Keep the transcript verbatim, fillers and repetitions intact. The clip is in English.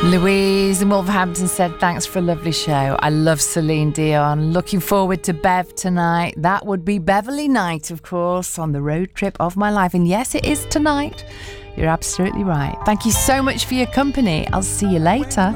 Louise in Wolverhampton said, thanks for a lovely show. I love Celine Dion. Looking forward to Bev tonight. That would be Beverly Knight, of course, on the road trip of my life. And yes, it is tonight. You're absolutely right. Thank you so much for your company. I'll see you later.